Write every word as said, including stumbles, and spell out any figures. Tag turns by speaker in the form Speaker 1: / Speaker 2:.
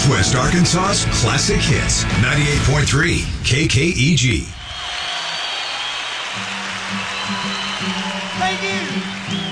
Speaker 1: Northwest Arkansas's classic hits. ninety-eight point three K K E G.
Speaker 2: Thank you.